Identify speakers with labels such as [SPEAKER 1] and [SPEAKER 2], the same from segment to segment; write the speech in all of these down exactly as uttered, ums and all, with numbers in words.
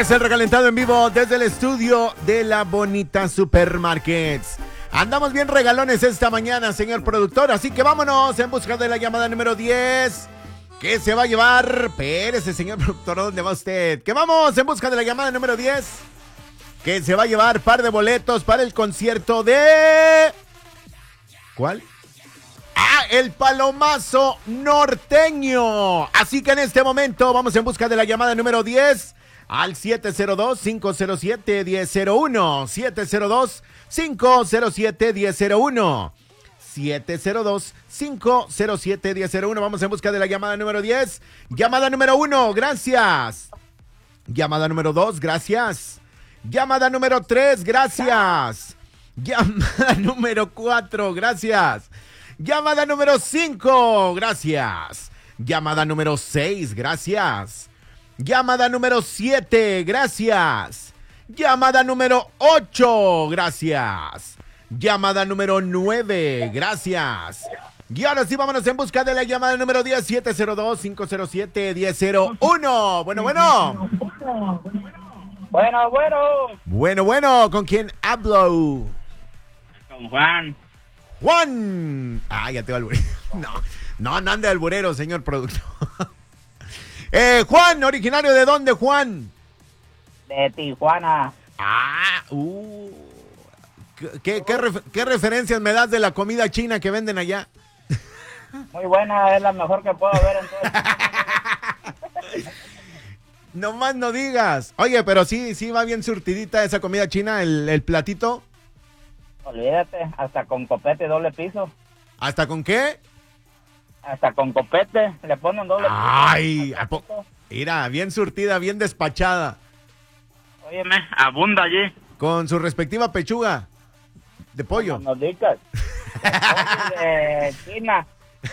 [SPEAKER 1] Es el recalentado en vivo desde el estudio de la Bonita Supermarkets. Andamos bien regalones esta mañana, señor productor, así que vámonos en busca de la llamada número diez. ¿Qué se va a llevar? Espérese, señor productor, ¿dónde va usted? Que vamos en busca de la llamada número diez. Que se va a llevar par de boletos para el concierto de... ¿Cuál? Ah, el Palomazo Norteño. Así que en este momento vamos en busca de la llamada número diez al siete cero dos, cinco cero siete, uno cero cero uno. siete cero dos, cinco cero siete, uno cero cero uno. siete cero dos, cinco cero siete, uno cero cero uno. Vamos en busca de la llamada número diez. Llamada número uno, gracias. Llamada número dos, gracias. Llamada número tres, gracias. Llamada número cuatro, gracias. Llamada número cinco, gracias. Llamada número seis, gracias. Llamada número siete, gracias. Llamada número ocho, gracias. Llamada número nueve, gracias. Y ahora sí, vámonos en busca de la llamada número diez, siete cero dos, cinco cero siete, uno cero cero uno. Bueno, bueno.
[SPEAKER 2] Bueno, bueno.
[SPEAKER 1] Bueno, bueno, ¿con quién hablo?
[SPEAKER 2] Con Juan.
[SPEAKER 1] Juan. Ah, ya te va alburero. No, no, no ande alburero, señor productor. eh, Juan, ¿originario de dónde, Juan?
[SPEAKER 2] De Tijuana.
[SPEAKER 1] Ah, uh. ¿Qué, qué, ref- qué referencias me das de la comida china que venden allá?
[SPEAKER 2] Muy buena, es la mejor que puedo ver en todo el...
[SPEAKER 1] No más no digas. Oye, pero sí, sí va bien surtidita esa comida china, el, el platito.
[SPEAKER 2] Olvídate, hasta con copete doble piso.
[SPEAKER 1] ¿Hasta con qué?
[SPEAKER 2] Hasta con copete, le ponen doble piso.
[SPEAKER 1] Ay, ¿a poco? Mira, bien surtida, bien despachada.
[SPEAKER 2] Óyeme, abunda allí.
[SPEAKER 1] Con su respectiva pechuga de pollo.
[SPEAKER 2] No nos digas. De China.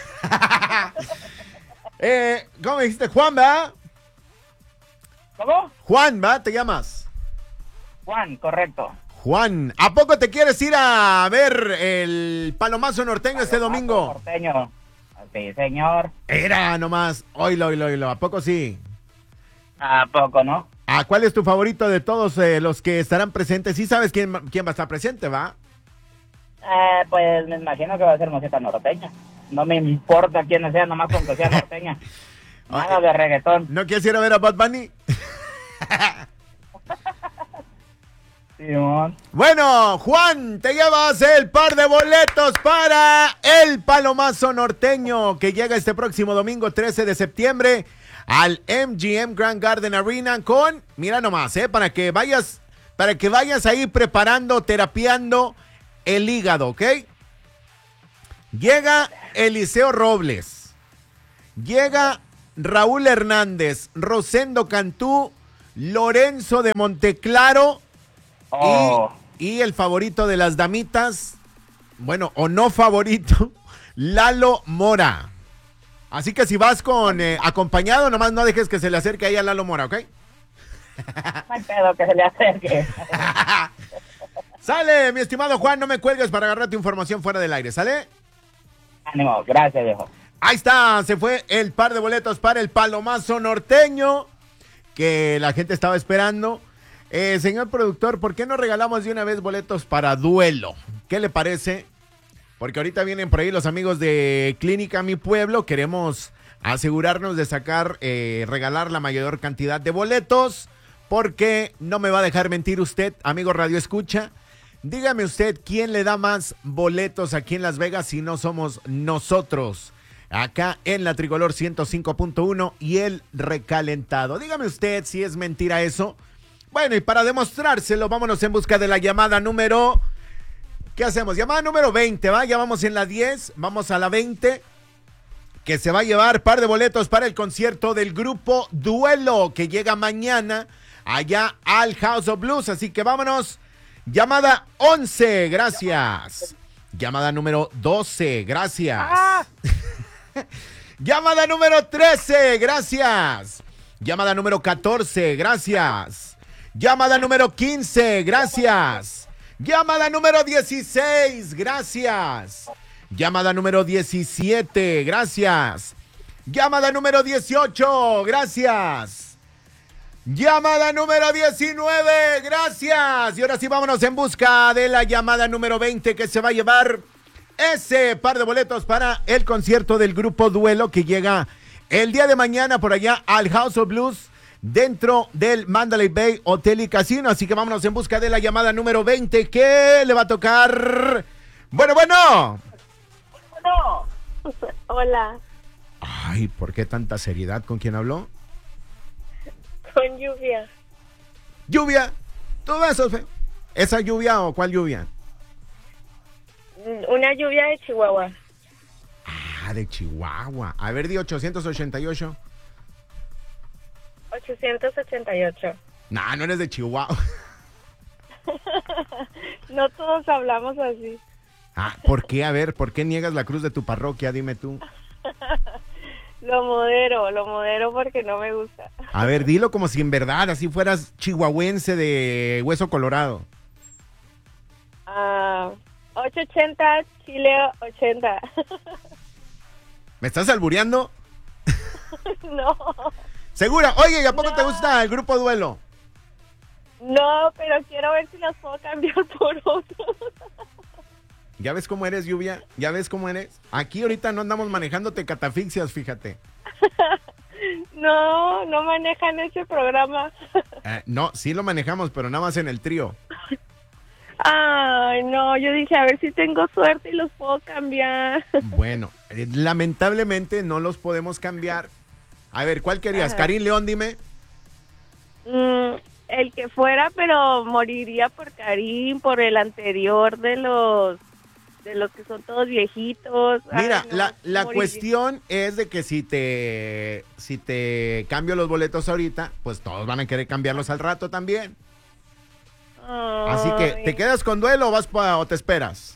[SPEAKER 1] eh, ¿Cómo me dijiste? Juan, ¿verdad?
[SPEAKER 2] ¿Cómo?
[SPEAKER 1] Juan, ¿verdad? ¿Te llamas?
[SPEAKER 2] Juan, correcto.
[SPEAKER 1] Juan, ¿a poco te quieres ir a ver el Palomazo Norteño este domingo?
[SPEAKER 2] Norteño. Sí, señor.
[SPEAKER 1] Era nomás, oílo, oílo, oílo, ¿a poco sí?
[SPEAKER 2] ¿A poco no?
[SPEAKER 1] ¿A cuál es tu favorito de todos eh, los que estarán presentes? Sí sabes quién, quién va a estar presente, ¿va?
[SPEAKER 2] Eh, pues me imagino que va a ser música norteña. No me importa quién sea, nomás con que sea norteña. Nada de reggaetón.
[SPEAKER 1] ¿No quieres ir a ver a Bad Bunny?
[SPEAKER 2] Simón.
[SPEAKER 1] Bueno, Juan, te llevas el par de boletos para el Palomazo Norteño que llega este próximo domingo trece de septiembre al M G M Grand Garden Arena con, mira nomás, eh, para que vayas, para que vayas ahí preparando, terapiando el hígado, ¿ok? Llega Eliseo Robles, llega Raúl Hernández, Rosendo Cantú, Lorenzo de Monteclaro.
[SPEAKER 2] Oh.
[SPEAKER 1] Y, y el favorito de las damitas, bueno, o no favorito, Lalo Mora. Así que si vas con eh, acompañado, nomás no dejes que se le acerque ahí a Lalo Mora, ¿ok?
[SPEAKER 2] No hay pedo que se le acerque.
[SPEAKER 1] Sale, mi estimado Juan, no me cuelgues para agarrar tu información fuera del aire, ¿sale?
[SPEAKER 2] Ánimo, gracias, viejo.
[SPEAKER 1] Ahí está, se fue el par de boletos para el Palomazo Norteño que la gente estaba esperando. Eh, señor productor, ¿por qué no regalamos de una vez boletos para Duelo? ¿Qué le parece? Porque ahorita vienen por ahí los amigos de Clínica Mi Pueblo. Queremos asegurarnos de sacar, eh, regalar la mayor cantidad de boletos. Porque no me va a dejar mentir usted, amigo Radio Escucha. Dígame usted, ¿quién le da más boletos aquí en Las Vegas si no somos nosotros? Acá en la Tricolor ciento cinco punto uno y el recalentado. Dígame usted si es mentira eso. Bueno, y para demostrárselo, vámonos en busca de la llamada número... ¿Qué hacemos? Llamada número veinte, ¿va? Ya vamos en la diez, vamos a la veinte, que se va a llevar par de boletos para el concierto del grupo Duelo, que llega mañana allá al House of Blues. Así que vámonos. Llamada once, gracias. Llamada número doce, gracias.
[SPEAKER 2] ¡Ah!
[SPEAKER 1] Llamada número trece, gracias. Llamada número catorce, gracias. Llamada número quince, gracias. Llamada número dieciséis, gracias. Llamada número diecisiete, gracias. Llamada número dieciocho, gracias. Llamada número diecinueve, gracias. Y ahora sí vámonos en busca de la llamada número veinte que se va a llevar ese par de boletos para el concierto del grupo Duelo que llega el día de mañana por allá al House of Blues dentro del Mandalay Bay Hotel y Casino. Así que vámonos en busca de la llamada número veinte que le va a tocar. Bueno, bueno.
[SPEAKER 2] No.
[SPEAKER 3] Hola,
[SPEAKER 1] Ay, ¿por qué tanta seriedad? ¿Con quién habló?
[SPEAKER 3] con lluvia.
[SPEAKER 1] Lluvia. Todo eso, fe- ¿esa lluvia o cuál lluvia?
[SPEAKER 3] Una lluvia de Chihuahua.
[SPEAKER 1] Ah, de Chihuahua. A ver, di ochocientos ochenta y ocho.
[SPEAKER 3] ochocientos ochenta y ocho.
[SPEAKER 1] Nah, no eres de Chihuahua.
[SPEAKER 3] No todos hablamos así.
[SPEAKER 1] Ah, ¿por qué? A ver, ¿por qué niegas la cruz de tu parroquia? Dime tú.
[SPEAKER 3] Lo modero, lo modero porque no me gusta.
[SPEAKER 1] A ver, dilo como si en verdad así fueras chihuahuense de hueso colorado.
[SPEAKER 3] Ah, ochocientos ochenta, Chile ochenta.
[SPEAKER 1] ¿Me estás albureando?
[SPEAKER 3] No,
[SPEAKER 1] ¿Segura? Oye, ¿y a poco
[SPEAKER 3] No.
[SPEAKER 1] te gusta el grupo Duelo?
[SPEAKER 3] no, pero quiero ver si los puedo cambiar por otros.
[SPEAKER 1] ¿Ya ves cómo eres, Lluvia? ¿Ya ves cómo eres? Aquí ahorita no andamos manejándote catafixias, fíjate.
[SPEAKER 3] No, no manejan ese programa.
[SPEAKER 1] Eh, no, sí lo manejamos, pero nada más en el trío.
[SPEAKER 3] Ay, no, yo dije a ver si tengo suerte y los puedo cambiar.
[SPEAKER 1] Bueno, eh, lamentablemente no los podemos cambiar. A ver, ¿cuál querías?
[SPEAKER 3] Ajá.
[SPEAKER 1] Karim León, dime.
[SPEAKER 3] Mm, el que fuera, pero moriría por Karim, por el anterior de los de los que son todos viejitos.
[SPEAKER 1] Mira,
[SPEAKER 3] Ay, no,
[SPEAKER 1] la, la
[SPEAKER 3] moriría.
[SPEAKER 1] cuestión es de que si te si te cambio los boletos ahorita, pues todos van a querer cambiarlos al rato también. Así que,
[SPEAKER 3] Ay.
[SPEAKER 1] ¿te quedas con Duelo o vas pa- o te esperas?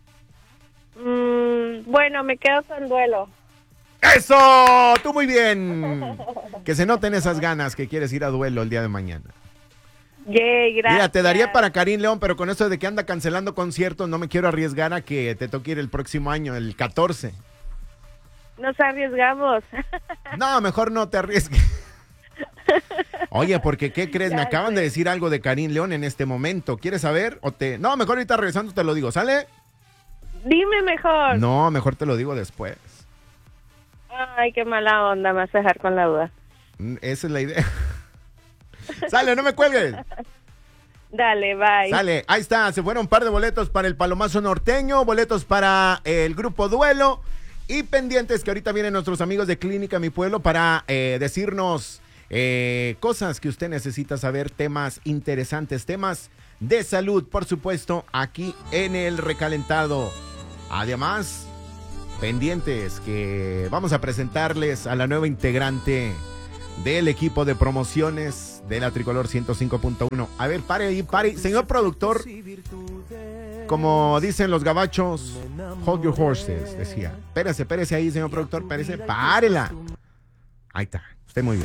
[SPEAKER 3] Mm, bueno, me quedo con Duelo.
[SPEAKER 1] ¡Eso! ¡Tú muy bien! Que se noten esas ganas que quieres ir a Duelo el día de mañana.
[SPEAKER 3] Yay, gracias.
[SPEAKER 1] Mira, te daría para Karim León, pero con eso de que anda cancelando conciertos, no me quiero arriesgar a que te toque ir el próximo año, el catorce.
[SPEAKER 3] Nos arriesgamos.
[SPEAKER 1] No, mejor no te arriesgues. Oye, porque ¿qué crees? Me
[SPEAKER 3] Ya
[SPEAKER 1] acaban
[SPEAKER 3] sé.
[SPEAKER 1] de decir algo de Karim León en este momento. ¿Quieres saber? O te... No, mejor ahorita regresando te lo digo, ¿sale?
[SPEAKER 3] Dime mejor.
[SPEAKER 1] No, mejor te lo digo después.
[SPEAKER 3] Ay, qué mala onda, me vas a dejar con la duda.
[SPEAKER 1] Mm, Esa es la idea. Sale, no me cuelgues.
[SPEAKER 3] Dale, bye.
[SPEAKER 1] Sale, ahí está, se fueron un par de boletos para el Palomazo Norteño, boletos para el grupo Duelo y pendientes que ahorita vienen nuestros amigos de Clínica Mi Pueblo para eh, decirnos eh, cosas que usted necesita saber, temas interesantes, temas de salud, por supuesto, aquí en el Recalentado. Además, pendientes que vamos a presentarles a la nueva integrante del equipo de promociones de la Tricolor ciento cinco punto uno. A ver, pare ahí, pare. Señor productor, como dicen los gabachos, hold your horses, decía. Espérese, espérese ahí, señor productor, espérese, párela. Ahí está, usted muy bien.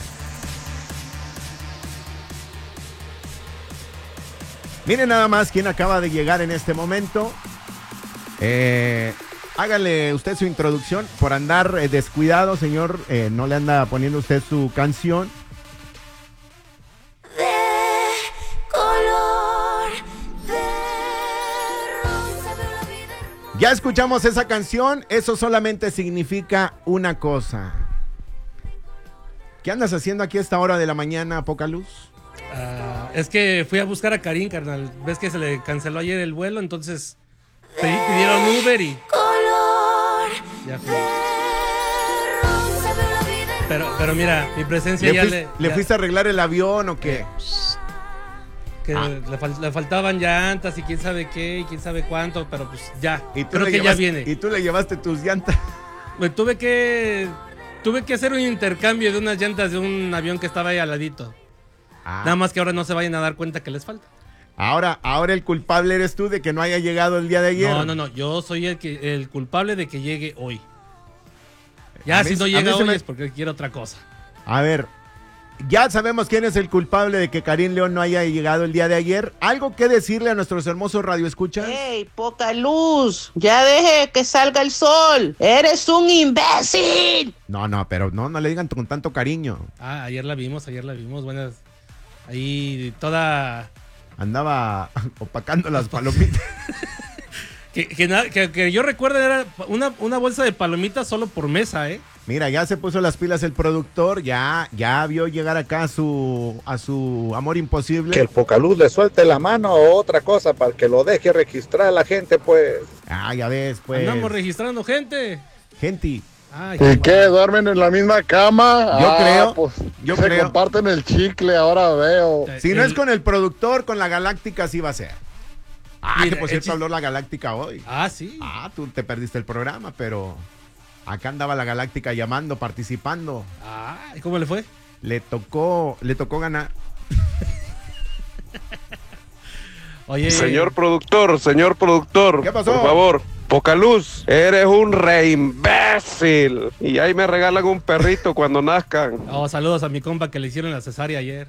[SPEAKER 1] Miren nada más quién acaba de llegar en este momento. Eh... Hágale usted su introducción por andar eh, descuidado, señor. Eh, no le anda poniendo usted su canción.
[SPEAKER 4] De color de rosa, veo la vida hermosa.
[SPEAKER 1] Ya escuchamos esa canción. Eso solamente significa una cosa. ¿Qué andas haciendo aquí a esta hora de la mañana, poca luz?
[SPEAKER 5] Ah, es que fui a buscar a Karim, carnal. Ves que se le canceló ayer el vuelo, entonces pedí- pidieron Uber y
[SPEAKER 4] Color
[SPEAKER 5] ya fui.
[SPEAKER 4] de rosa, veo la vida
[SPEAKER 5] Pero, pero mira, mi presencia
[SPEAKER 1] ¿Le,
[SPEAKER 5] ya
[SPEAKER 1] fuis-
[SPEAKER 5] le.
[SPEAKER 1] ¿le
[SPEAKER 5] ya-
[SPEAKER 1] fuiste a arreglar el avión o qué?
[SPEAKER 5] que
[SPEAKER 1] Ah.
[SPEAKER 5] le, fal- le faltaban llantas y quién sabe qué y quién sabe cuánto, pero pues ya.
[SPEAKER 1] ¿Y tú
[SPEAKER 5] Creo
[SPEAKER 1] le
[SPEAKER 5] que ya
[SPEAKER 1] llevas-
[SPEAKER 5] viene.
[SPEAKER 1] Y tú le llevaste tus llantas.
[SPEAKER 5] Me tuve que. Tuve que hacer un intercambio de unas llantas de un avión que estaba ahí al ladito.
[SPEAKER 1] Ah.
[SPEAKER 5] Nada más que ahora no se vayan a dar cuenta que les falta.
[SPEAKER 1] Ahora, ahora el culpable eres tú de que no haya llegado el día de ayer.
[SPEAKER 5] No, no, no. Yo soy el que el culpable de que llegue hoy. Ya,
[SPEAKER 1] A mí-
[SPEAKER 5] si no
[SPEAKER 1] a mí
[SPEAKER 5] llega
[SPEAKER 1] se
[SPEAKER 5] hoy
[SPEAKER 1] me-
[SPEAKER 5] es porque quiere otra cosa.
[SPEAKER 1] A ver, ya sabemos quién es el culpable de que Karim León no haya llegado el día de ayer. ¿Algo que decirle a nuestros hermosos radioescuchas?
[SPEAKER 6] ¡Ey, poca luz! ¡Ya deje que salga el sol! ¡Eres un imbécil!
[SPEAKER 1] No, no, pero no, no le digan con tanto cariño.
[SPEAKER 5] Ah, ayer la vimos, ayer la vimos. Buenas, Ahí toda...
[SPEAKER 1] Andaba opacando las palomitas.
[SPEAKER 5] Que, que, na- que- que yo recuerdo era una, una bolsa de palomitas solo por mesa, ¿eh?
[SPEAKER 1] Mira, ya se puso las pilas el productor, ya, ya vio llegar acá a su, a su amor imposible.
[SPEAKER 7] Que el Pocaluz le suelte la mano o otra cosa para que lo deje registrar a la gente, pues.
[SPEAKER 1] Ah, ya ves, pues.
[SPEAKER 5] Andamos registrando gente.
[SPEAKER 1] Gente.
[SPEAKER 5] Ay,
[SPEAKER 8] ¿Y qué? ¿Duermen en la misma cama?
[SPEAKER 1] Yo
[SPEAKER 8] Ah,
[SPEAKER 1] creo,
[SPEAKER 8] Pues,
[SPEAKER 1] yo
[SPEAKER 8] se
[SPEAKER 1] creo.
[SPEAKER 8] comparten el chicle, ahora veo.
[SPEAKER 5] Eh,
[SPEAKER 1] Si no
[SPEAKER 5] el-
[SPEAKER 1] es con el productor, con la Galáctica sí va a ser. Ah,
[SPEAKER 5] Mira,
[SPEAKER 1] que por
[SPEAKER 5] el
[SPEAKER 1] cierto
[SPEAKER 5] chis-
[SPEAKER 1] habló la Galáctica hoy.
[SPEAKER 5] Ah, sí.
[SPEAKER 1] Ah, tú te perdiste el programa, pero acá andaba la Galáctica llamando, participando.
[SPEAKER 5] Ah, ¿y cómo le fue?
[SPEAKER 1] Le tocó, le tocó ganar.
[SPEAKER 5] Oye,
[SPEAKER 9] Señor productor, señor productor,
[SPEAKER 1] ¿Qué pasó?
[SPEAKER 9] por favor, Pocaluz, eres un re imbécil. Y ahí me regalan un perrito cuando nazcan.
[SPEAKER 5] oh, saludos a mi compa que le hicieron la cesárea ayer.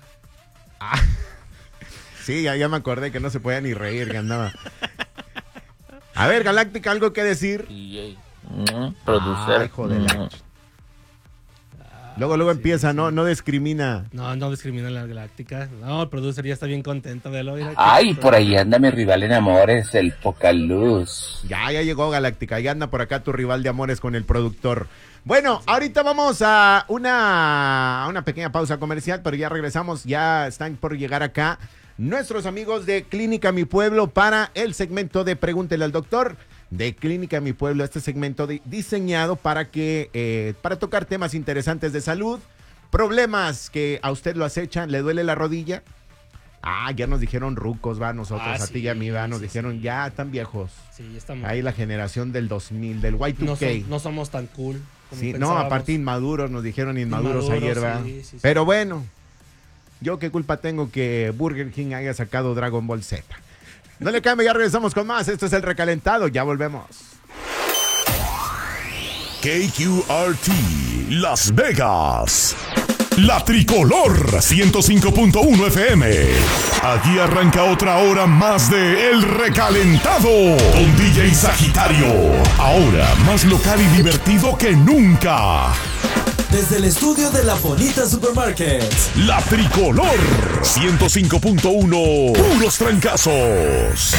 [SPEAKER 1] Sí, ya, ya me acordé que no se podía ni reír, que andaba. A ver, Galáctica, ¿algo que decir?
[SPEAKER 10] D J, mm, producer.
[SPEAKER 1] Ah, hijo de la...
[SPEAKER 10] mm.
[SPEAKER 1] Luego, luego empieza, no, no discrimina.
[SPEAKER 5] No, no discrimina la Galáctica. No, el producer ya está bien contento de lo.
[SPEAKER 10] Ay, por ahí anda mi rival en amores, el Pocaluz.
[SPEAKER 1] Ya, ya llegó Galáctica, ya anda por acá tu rival de amores con el productor. Bueno, ahorita vamos a una, a una pequeña pausa comercial, pero ya regresamos, ya están por llegar acá nuestros amigos de Clínica Mi Pueblo para el segmento de Pregúntele al Doctor de Clínica Mi Pueblo, este segmento de- diseñado para que eh, para tocar temas interesantes de salud, problemas que a usted lo acechan, le duele la rodilla. Ah, ya nos dijeron rucos, va, nosotros,
[SPEAKER 5] Ah,
[SPEAKER 1] a ti y a
[SPEAKER 5] sí,
[SPEAKER 1] mí, va, nos
[SPEAKER 5] sí,
[SPEAKER 1] dijeron,
[SPEAKER 5] sí.
[SPEAKER 1] ya están viejos.
[SPEAKER 5] Sí, estamos.
[SPEAKER 1] Ahí la generación del dos mil, del Y dos K.
[SPEAKER 5] No, son- no somos tan cool. como
[SPEAKER 1] Sí, no,
[SPEAKER 5] pensábamos.
[SPEAKER 1] aparte inmaduros, nos dijeron inmaduros,
[SPEAKER 5] Inmaduros,
[SPEAKER 1] ayer, va.
[SPEAKER 5] sí, sí, sí.
[SPEAKER 1] Pero bueno, yo qué culpa tengo que Burger King haya sacado Dragon Ball Z. No le cambie, ya regresamos con más. Esto es El Recalentado, ya volvemos.
[SPEAKER 11] K Q R T, Las Vegas. La Tricolor ciento cinco punto uno F M. Aquí arranca otra hora más de El Recalentado con D J Sagitario. Ahora más local y divertido que nunca.
[SPEAKER 12] Desde el estudio de La Bonita Supermarket.
[SPEAKER 11] La Tricolor ciento cinco punto uno. Puros trancazos.